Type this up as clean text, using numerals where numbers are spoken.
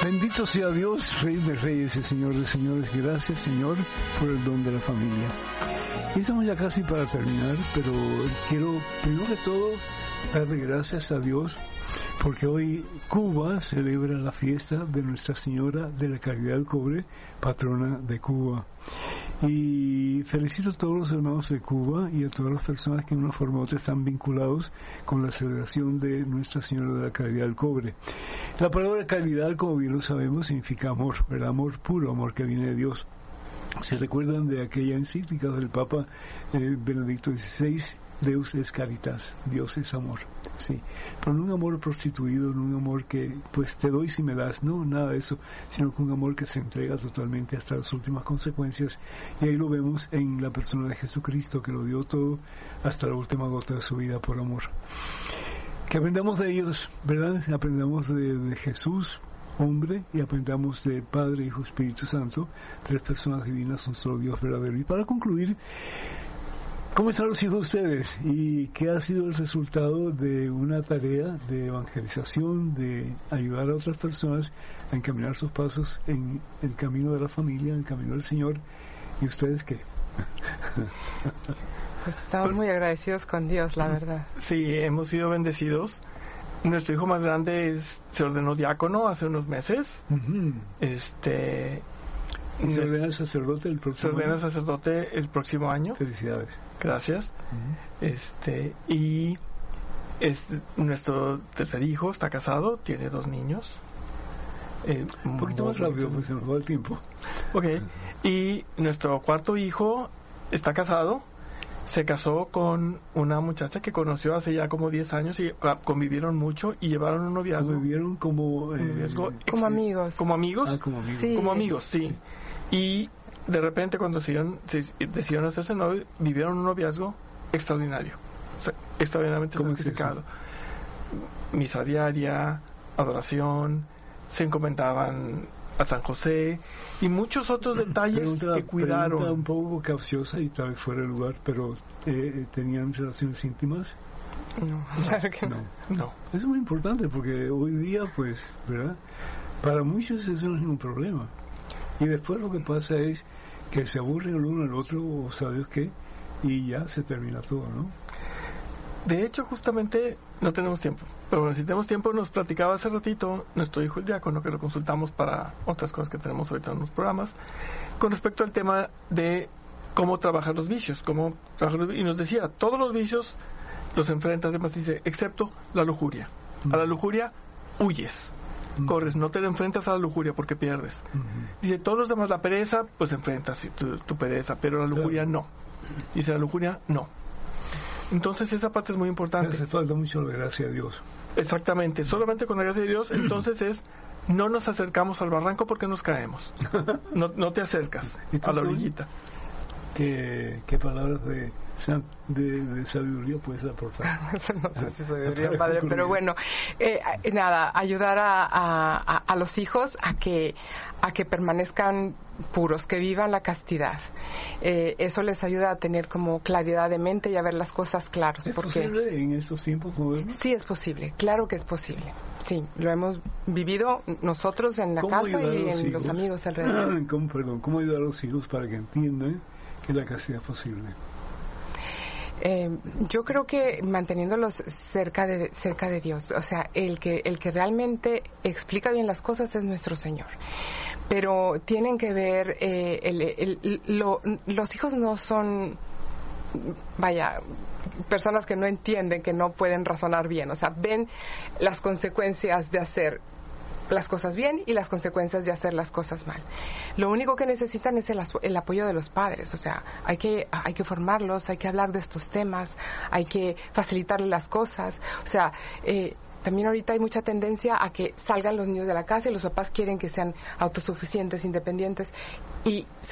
Bendito sea Dios, Rey de Reyes y Señor de Señores. Gracias, Señor, por el don de la familia. Y estamos ya casi para terminar, pero quiero, primero que todo, darle gracias a Dios porque hoy Cuba celebra la fiesta de Nuestra Señora de la Caridad del Cobre, patrona de Cuba. Y felicito a todos los hermanos de Cuba y a todas las personas que de una forma u otra están vinculados con la celebración de Nuestra Señora de la Caridad del Cobre. La palabra caridad, como bien lo sabemos, significa amor, ¿verdad? Amor puro, amor que viene de Dios. Se recuerdan de aquella encíclica del Papa Benedicto XVI, Deus es caritas, Dios es amor, sí, pero no un amor prostituido, no un amor que pues te doy si me das, no, nada de eso, sino que un amor que se entrega totalmente hasta las últimas consecuencias, y ahí lo vemos en la persona de Jesucristo, que lo dio todo hasta la última gota de su vida por amor. Que aprendamos de ellos, ¿verdad? Aprendamos de Jesús, hombre, y aprendamos de Padre, Hijo, Espíritu Santo, tres personas divinas, un solo Dios verdadero. Y para concluir, ¿cómo están los hijos de ustedes? ¿Y qué ha sido el resultado de una tarea de evangelización, de ayudar a otras personas a encaminar sus pasos en el camino de la familia, en el camino del Señor? ¿Y ustedes qué? Pues estamos muy agradecidos con Dios, la verdad. Sí, hemos sido bendecidos. Nuestro hijo más grande se ordenó diácono hace unos meses. Uh-huh. ¿Y se ordena sacerdote el próximo año? Se ordena sacerdote el próximo año. Felicidades. Gracias. Uh-huh. Y nuestro tercer hijo está casado, tiene 2 niños. Un poquito más rápido, porque se nos va el tiempo. Ok. Y nuestro cuarto hijo está casado. Se casó con una muchacha que conoció hace ya como 10 años y convivieron mucho y llevaron un noviazgo. ¿Convivieron como como amigos? ¿Como amigos? Como amigos. Sí. Como amigos, sí. Y de repente cuando decidieron hacerse novios, vivieron un noviazgo extraordinario. O sea, extraordinariamente santificado. Misa diaria, adoración, se encomendaban a San José y muchos otros detalles que cuidaron. Pregunta un poco capciosa y tal vez fuera de lugar, pero ¿tenían relaciones íntimas? No, claro que no. No. Eso es muy importante porque hoy día, pues, ¿verdad? Para muchos eso no es ningún problema. Y después lo que pasa es que se aburren el uno al otro, o sabes qué, y ya se termina todo, ¿no? De hecho, justamente no tenemos tiempo. Pero bueno, si tenemos tiempo, nos platicaba hace ratito nuestro hijo el diácono, que lo consultamos para otras cosas que tenemos ahorita en los programas, con respecto al tema de cómo trabajar los vicios. Y nos decía, todos los vicios los enfrentas, además dice, excepto la lujuria. A la lujuria huyes, corres, no te enfrentas a la lujuria porque pierdes. Dice, todos los demás, la pereza, pues enfrentas tu pereza, pero la lujuria no. Dice, la lujuria no. Entonces esa parte es muy importante. Hace falta mucho la gracia de Dios. Exactamente, solamente con la gracia de Dios. Entonces no nos acercamos al barranco porque nos caemos. No te acercas a la orillita. ¿Qué palabras de sabiduría puedes aportar? No sé si sabiduría, padre, pero bueno, nada, ayudar a los hijos a que permanezcan puros, que vivan la castidad. Eso les ayuda a tener como claridad de mente y a ver las cosas claras. ¿Es posible en estos tiempos modernos? Sí, es posible, claro que es posible. Sí, lo hemos vivido nosotros en la casa y en los amigos alrededor. ¿Cómo ayudar a los hijos para que entiendan que la castidad es posible? Yo creo que manteniéndolos cerca de Dios, o sea, el que realmente explica bien las cosas es nuestro Señor. Pero tienen que ver, los hijos no son, personas que no entienden, que no pueden razonar bien, o sea, ven las consecuencias de hacer las cosas bien y las consecuencias de hacer las cosas mal. Lo único que necesitan es el apoyo de los padres, o sea, hay que formarlos, hay que hablar de estos temas, hay que facilitarles las cosas, o sea, también ahorita hay mucha tendencia a que salgan los niños de la casa y los papás quieren que sean autosuficientes, independientes, y